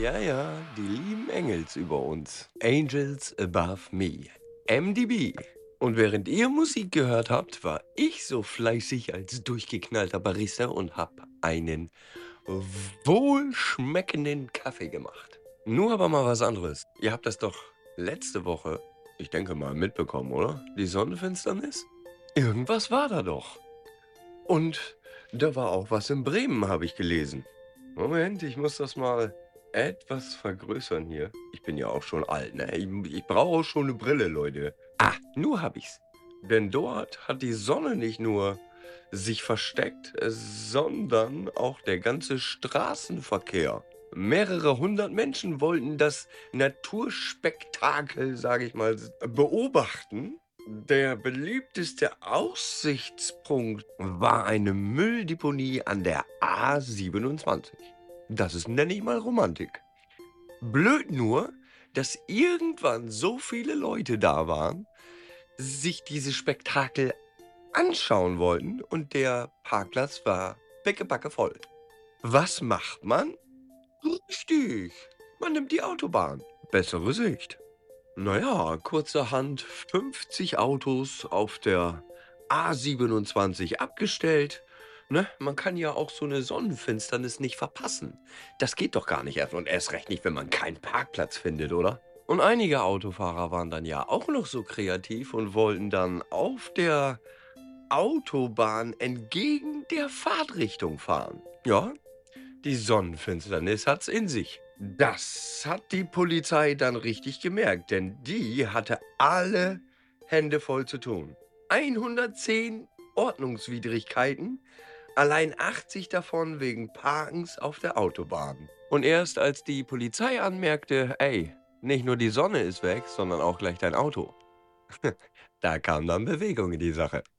Ja, ja, die lieben Engels über uns. Angels above me. MDB. Und während ihr Musik gehört habt, war ich so fleißig als durchgeknallter Barista und hab einen wohlschmeckenden Kaffee gemacht. Nur aber mal was anderes. Ihr habt das doch letzte Woche, ich denke mal, mitbekommen, oder? Die Sonnenfinsternis? Irgendwas war da doch. Und da war auch was in Bremen, habe ich gelesen. Moment, ich muss das mal etwas vergrößern hier. Ich bin ja auch schon alt, ne? Ich brauche auch schon eine Brille, Leute. Ah, nur hab ich's. Denn dort hat die Sonne nicht nur sich versteckt, sondern auch der ganze Straßenverkehr. Mehrere hundert Menschen wollten das Naturspektakel, sage ich mal, beobachten. Der beliebteste Aussichtspunkt war eine Mülldeponie an der A27. Das ist, nenne ich mal, Romantik. Blöd nur, dass irgendwann so viele Leute da waren, sich dieses Spektakel anschauen wollten und der Parkplatz war pickebacke voll. Was macht man? Richtig, man nimmt die Autobahn. Bessere Sicht. Naja, kurzerhand 50 Autos auf der A27 abgestellt. Ne? Man kann ja auch so eine Sonnenfinsternis nicht verpassen. Das geht doch gar nicht erst und erst recht nicht, wenn man keinen Parkplatz findet, oder? Und einige Autofahrer waren dann ja auch noch so kreativ und wollten dann auf der Autobahn entgegen der Fahrtrichtung fahren. Ja, die Sonnenfinsternis hat's in sich. Das hat die Polizei dann richtig gemerkt, denn die hatte alle Hände voll zu tun. 110 Ordnungswidrigkeiten, allein 80 davon wegen Parkens auf der Autobahn. Und erst als die Polizei anmerkte, ey, nicht nur die Sonne ist weg, sondern auch gleich dein Auto, da kam dann Bewegung in die Sache.